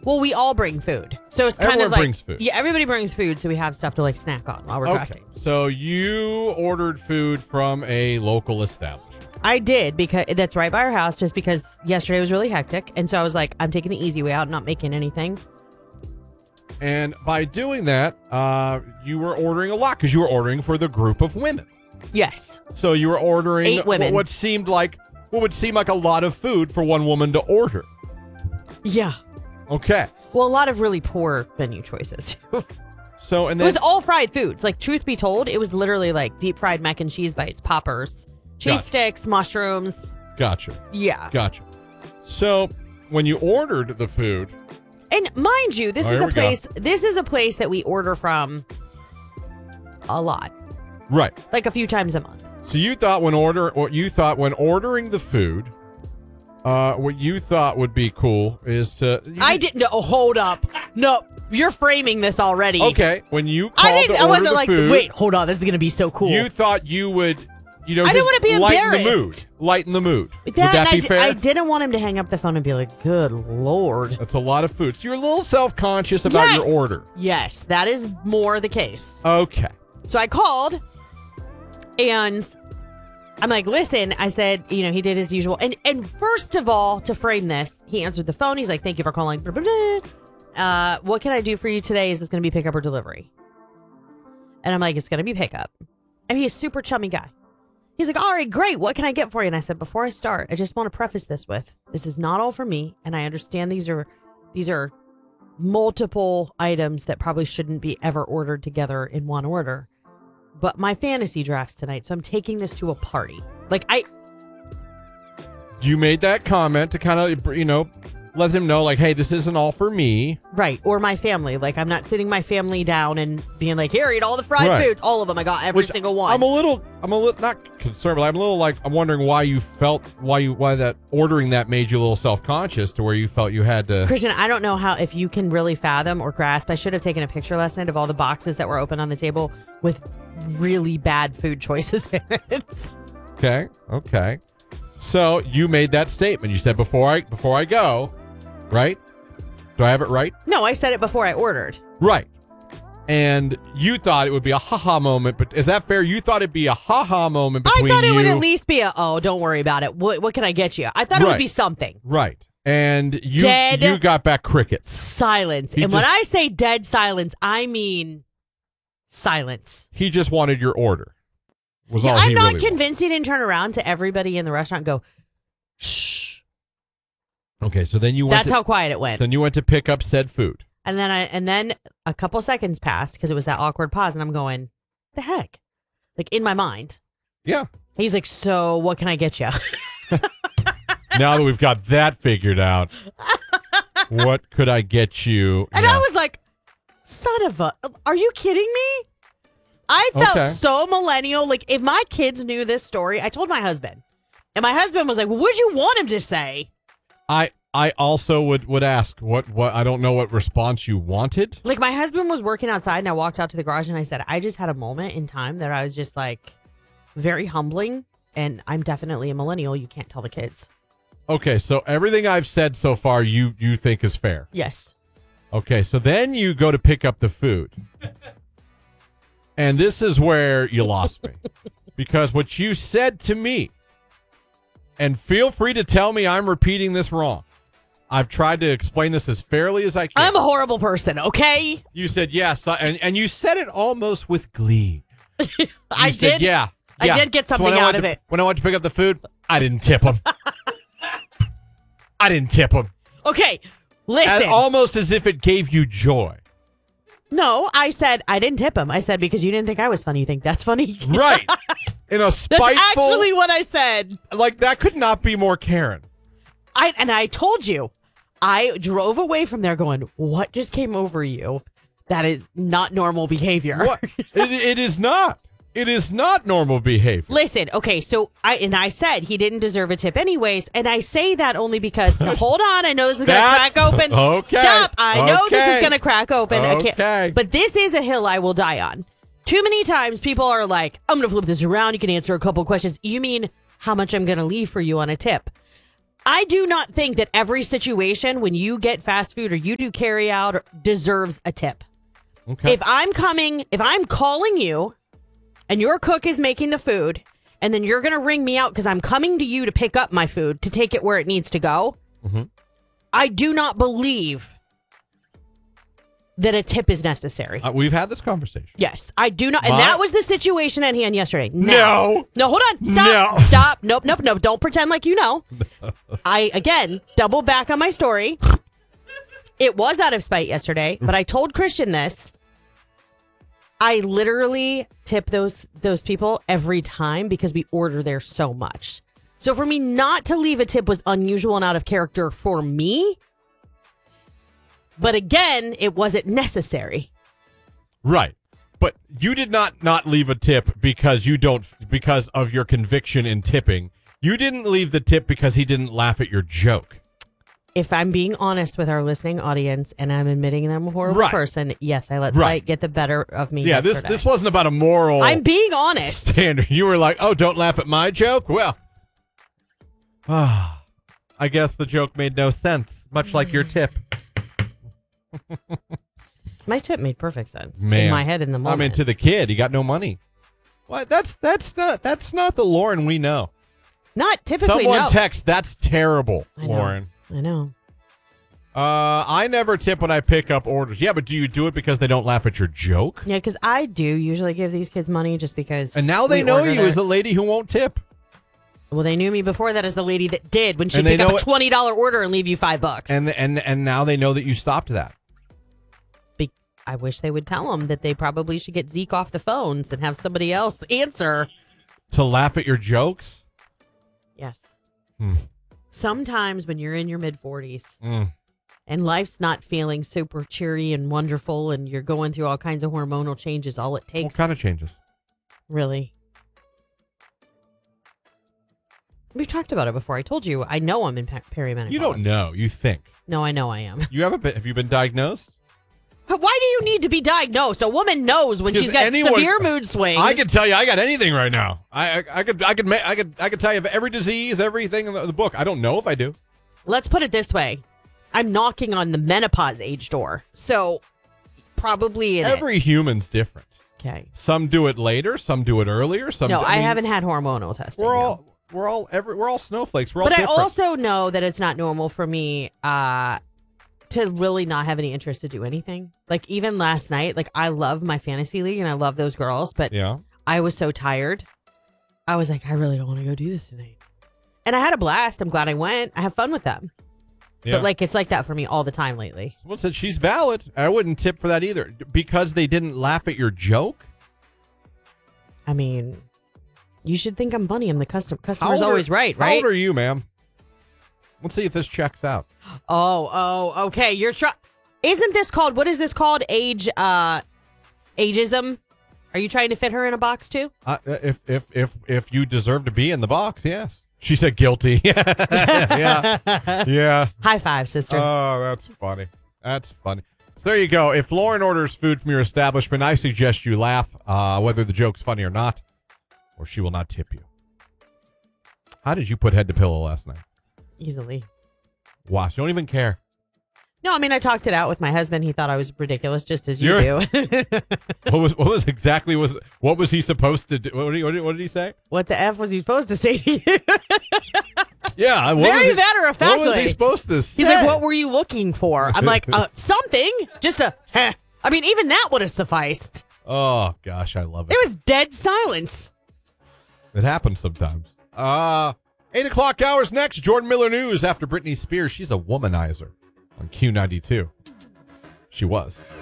Well, we all bring food. So it's kind Everyone of like... brings food. Yeah, everybody brings food, so we have stuff to like snack on while we're driving. So you ordered food from a local establishment. I did, because that's right by our house, just because yesterday was really hectic. And so I was like, I'm taking the easy way out, not making anything. And by doing that, you were ordering a lot because you were ordering for the group of women. Yes. So you were ordering 8 women. what would seem like a lot of food for one woman to order. Yeah. Okay. Well, a lot of really poor menu choices. So and It then was all fried foods. Like, truth be told, it was literally like deep fried mac and cheese bites, poppers, cheese Gotcha. sticks, mushrooms. Gotcha. Yeah. Gotcha. So when you ordered the food, And mind you, this Oh, is here a we go. place. This is a place that we order from a lot, right? like a few times a month. So you thought when ordering the food, what you thought would be cool is to. I didn't. No, hold up. No, you're framing this already. Okay, when you called I didn't. to I order wasn't the like, food, wait, hold on. This is gonna be so cool. you thought you would, I didn't just wanna be lighten the mood. embarrassed. Lighten the mood. Would That- that and be fair? I didn't want him to hang up the phone and be like, "Good Lord." That's a lot of food. So you're a little self-conscious about Yes. your order. Yes, that is more the case. Okay. So I called, and I'm like, listen, I said, he did his usual. And first of all, to frame this, he answered the phone. He's like, thank you for calling. Blah, blah, blah. What can I do for you today? Is this going to be pickup or delivery? And I'm like, it's going to be pickup. And he's a super chummy guy. He's like, all right, great. What can I get for you? And I said, before I start, I just want to preface this with, this is not all for me. And I understand these are multiple items that probably shouldn't be ever ordered together in one order. But my fantasy drafts tonight, so I'm taking this to a party. You made that comment to kind of, let him know, like, hey, this isn't all for me. Right, or my family. Like, I'm not sitting my family down and being like, here, eat all the fried Right. foods. All of them. I got every Which single one. I'm a little not concerned, but I'm a little I'm wondering why that ordering that made you a little self-conscious to where you felt you had to. Christian, I don't know if you can really fathom or grasp. I should have taken a picture last night of all the boxes that were open on the table with really bad food choices in it. Okay. So you made that statement. You said before I go, right? Do I have it right? No, I said it before I ordered. Right. And you thought it would be a haha moment, but is that fair? You thought it'd be a haha moment between I thought it would you- at least be don't worry about it. What can I get you? I thought it would Right. be something. Right. And you Dead got back crickets. Silence. He And when just- I say dead silence, I mean silence. He just wanted your order. Was all I'm he not really convinced he didn't turn around to everybody in the restaurant and go, shh. wanted. Okay, so then you went That's how quiet it went. then you went to pick up said food. And then a couple seconds passed because it was that awkward pause, and I'm going, the heck? Like, in my mind. Yeah. He's like, so what can I get you? Now that we've got that figured out, what could I get you? And Yeah. I was like, son of a, are you kidding me? I felt Okay. so millennial. Like, if my kids knew this story, I told my husband. And my husband was like, well, what'd you want him to say? I also would ask what I don't know what response you wanted. Like, my husband was working outside, and I walked out to the garage, and I said, I just had a moment in time that I was just like, very humbling. And I'm definitely a millennial. You can't tell the kids. Okay, so everything I've said so far you think is fair. Yes. Okay, so then you go to pick up the food. And this is where you lost me. Because what you said to me, and feel free to tell me I'm repeating this wrong. I've tried to explain this as fairly as I can. I'm a horrible person, okay? You said yes, and you said it almost with glee. I You said, did. Yeah. I did get something out of it. When I went to pick up the food, I didn't tip him. I didn't tip him. Okay, listen. Almost as if it gave you joy. No, I said I didn't tip him. I said because you didn't think I was funny. You think that's funny? Right. In a spiteful... That's actually what I said. Like, that could not be more Karen. I told you. I drove away from there going, what just came over you? That is not normal behavior. What? It is not. It is not normal behavior. Listen, okay, so I said he didn't deserve a tip anyways, and I say that only because, hold on, I know this is going to crack open. Okay. Stop, I know this is Okay. going to crack open. I Okay. can't, but this is a hill I will die on. Too many times people are like, I'm going to flip this around, you can answer a couple questions. You mean how much I'm going to leave for you on a tip? I do not think that every situation when you get fast food or you do carry out deserves a tip. Okay. If I'm calling you and your cook is making the food and then you're going to ring me out because I'm coming to you to pick up my food to take it where it needs to go, I do not believe that a tip is necessary. We've had this conversation. Yes, I do not. And that was the situation at hand yesterday. No. No, hold on. Stop. No. Stop. Nope. Don't pretend like you know. I, again, double back on my story. It was out of spite yesterday, but I told Christian this. I literally tip those people every time because we order there so much. So for me not to leave a tip was unusual and out of character for me. But again, it wasn't necessary. Right. But you did not leave a tip because of your conviction in tipping. You didn't leave the tip because he didn't laugh at your joke. If I'm being honest with our listening audience and I'm admitting I'm a horrible person, yes, I let spite get the better of me. Yeah, yesterday. this wasn't about a moral. I'm being honest. Standard. You were like, oh, don't laugh at my joke? Well, I guess the joke made no sense, much like your tip. My tip made perfect sense Man. in my head in the moment. I mean, to the kid, he got no money. What? That's not the Lauren we know. Not typically. Someone text, that's terrible, Lauren. I know. I never tip when I pick up orders. Yeah, but do you do it because they don't laugh at your joke? Yeah, because I do usually give these kids money just because. And now they know you as the lady who won't tip. Well, they knew me before that as the lady that did when she picked up a $20 order and leave you $5. And now they know that you stopped that. I wish they would tell them that they probably should get Zeke off the phones and have somebody else answer. To laugh at your jokes? Yes. Sometimes when you're in your mid-40s and life's not feeling super cheery and wonderful and you're going through all kinds of hormonal changes, all it takes... What kind of changes? Really? We've talked about it before. I told you, I know I'm in perimenopause. You don't know. You think. No, I know I am. You haven't been... Have you been diagnosed? Why do you need to be diagnosed? A woman knows when she's got severe mood swings. I can tell you, I got anything right now. I could tell you every disease, everything in the book. I don't know if I do. Let's put it this way: I'm knocking on the menopause age door, so probably every human's different. Okay. Some do it later, some do it earlier. Some. No, I haven't had hormonal testing. We're all snowflakes. We're all. But different. I also know that it's not normal for me to really not have any interest to do anything. Like even last night, like I love my fantasy league and I love those girls, but I was so tired. I was like, I really don't want to go do this tonight. And I had a blast. I'm glad I went. I have fun with them. Yeah. But like it's like that for me all the time lately. Someone said she's valid. I wouldn't tip for that either. Because they didn't laugh at your joke? I mean, you should think I'm funny. I'm the customer's always right? How old are you, ma'am? Let's see if this checks out. Oh, okay. Isn't this called, what is this called? Ageism? Are you trying to fit her in a box too? If you deserve to be in the box, yes. She said guilty. Yeah. High five, sister. Oh, that's funny. That's funny. So there you go. If Lauren orders food from your establishment, I suggest you laugh, whether the joke's funny or not, or she will not tip you. How did you put head to pillow last night? Easily. Wow, you don't even care. No, I mean, I talked it out with my husband. He thought I was ridiculous, just as you do. What was he supposed to do? What did he say? What the F was he supposed to say to you? Yeah. Very matter of factly. What was he supposed to say? He's like, what were you looking for? I'm like, something. Just I mean, even that would have sufficed. Oh, gosh, I love it. It was dead silence. It happens sometimes. 8 o'clock hours next. Jordan Miller News after Britney Spears. She's a womanizer on Q92. She was.